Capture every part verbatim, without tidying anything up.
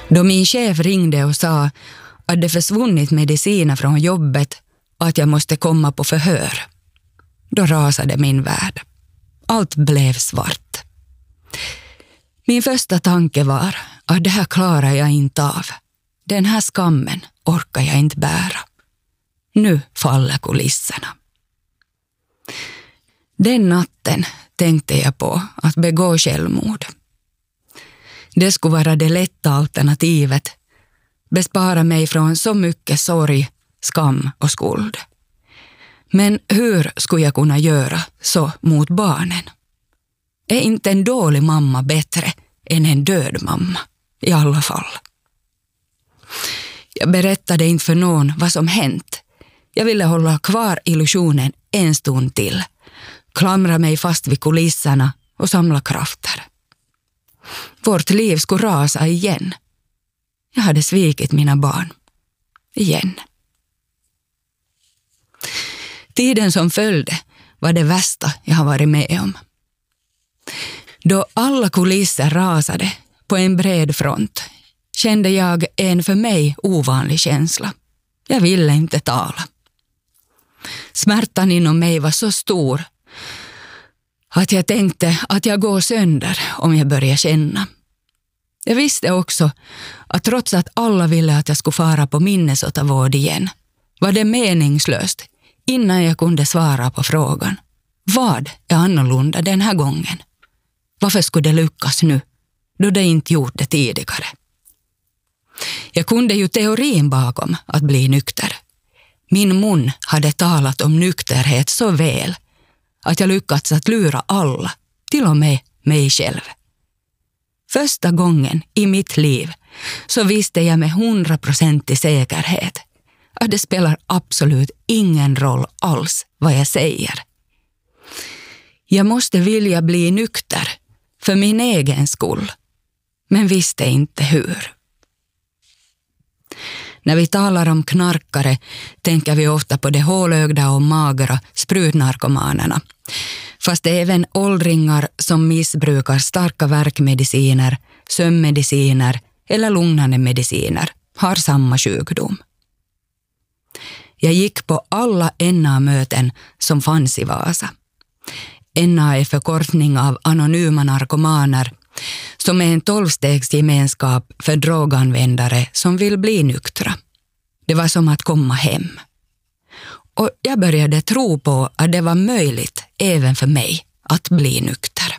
Då min chef ringde och sa att det försvunnit mediciner från jobbet och att jag måste komma på förhör, då rasade min värld. Allt blev svart. Min första tanke var att det här klarar jag inte av. Den här skammen orkar jag inte bära. Nu faller kulisserna. Den natten tänkte jag på att begå självmord. Det skulle vara det lätta alternativet. Bespara mig från så mycket sorg, skam och skuld. Men hur skulle jag kunna göra så mot barnen? Är inte en dålig mamma bättre än en död mamma? I alla fall. Jag berättade inte för någon vad som hänt. Jag ville hålla kvar illusionen en stund till. Klamra mig fast vid kulisserna och samla krafter. Vårt liv skulle rasa igen. Jag hade svikit mina barn. Igen. Tiden som följde var det värsta jag har varit med om. Då alla kulisser rasade på en bred front kände jag en för mig ovanlig känsla. Jag ville inte tala. Smärtan inom mig var så stor att jag tänkte att jag går sönder om jag börjar känna. Jag visste också att trots att alla ville att jag skulle fara på Minnesotavård igen var det meningslöst innan jag kunde svara på frågan. Vad är annorlunda den här gången? Varför skulle det lyckas nu då det inte gjort det tidigare? Jag kunde ju teorin bakom att bli nykter. Min mun hade talat om nykterhet så väl att jag lyckats att lura alla, till och med mig själv. Första gången i mitt liv så visste jag med hundraprocentig säkerhet att det spelar absolut ingen roll alls vad jag säger. Jag måste vilja bli nykter för min egen skull, men visste inte hur. När vi talar om knarkare tänker vi ofta på de hålögda och magra sprutnarkomanerna. Fast även åldringar som missbrukar starka värkmediciner, sömnmediciner eller lugnande mediciner har samma sjukdom. Jag gick på alla N A-möten som fanns i Vasa. N A är förkortning av anonyma narkomaner som är en tolvstegsgemenskap för droganvändare som vill bli nyktra. Det var som att komma hem. Och jag började tro på att det var möjligt även för mig att bli nykter.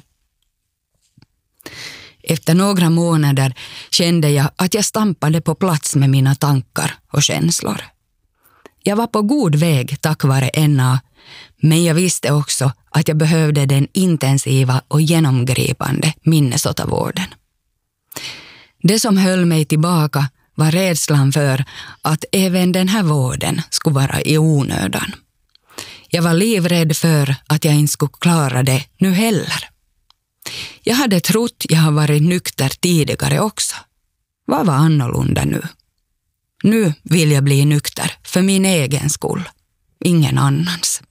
Efter några månader kände jag att jag stampade på plats med mina tankar och känslor. Jag var på god väg tack vare N A, men jag visste också att jag behövde den intensiva och genomgripande Minnesotavården. Det som höll mig tillbaka var rädslan för att även den här vården skulle vara i onödan. Jag var livrädd för att jag inte skulle klara det nu heller. Jag hade trott jag har varit nykter tidigare också. Vad var annorlunda nu? Nu vill jag bli nykter för min egen skull, ingen annans.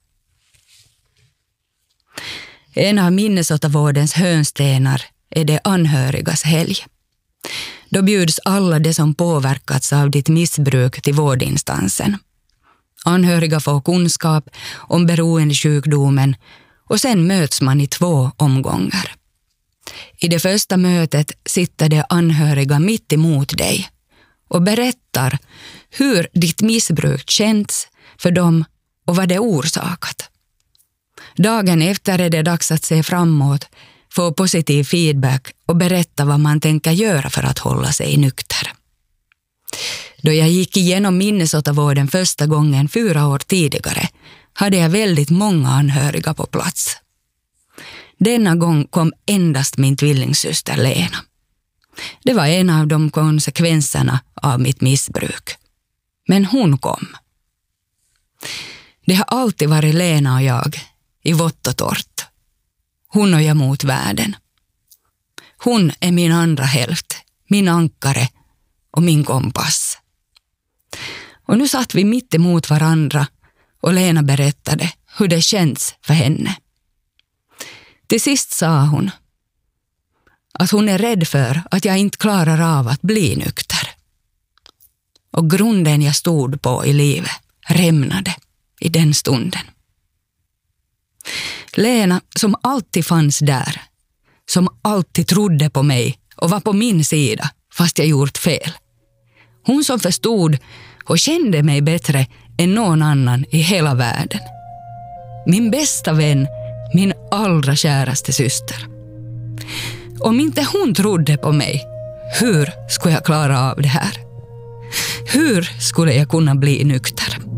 En av Minnesotavårdens hörnstenar är de anhörigas helg. Då bjuds alla de som påverkats av ditt missbruk till vårdinstansen. Anhöriga får kunskap om beroendesjukdomen och sen möts man i två omgångar. I det första mötet sitter de anhöriga mitt emot dig och berättar hur ditt missbruk känns för dem och vad det orsakat. Dagen efter är det dags att se framåt, få positiv feedback och berätta vad man tänker göra för att hålla sig nykter. Då jag gick igenom Minnesotavården första gången fyra år tidigare hade jag väldigt många anhöriga på plats. Denna gång kom endast min tvillingsyster Lena. Det var en av de konsekvenserna av mitt missbruk. Men hon kom. Det har alltid varit Lena och jag i vått och torrt. Hon och jag mot världen. Hon är min andra hälft, min ankare och min kompass. Och nu satt vi mitt emot varandra och Lena berättade hur det känns för henne. Till sist sa hon att hon är rädd för att jag inte klarar av att bli nykter. och grunden jag stod på i livet rämnade i den stunden. Lena, som alltid fanns där, som alltid trodde på mig och var på min sida fast jag gjort fel. Hon som förstod och kände mig bättre än någon annan i hela världen. Min bästa vän, min allra käraste syster. Om inte hon trodde på mig, hur skulle jag klara av det här? Hur skulle jag kunna bli nykter?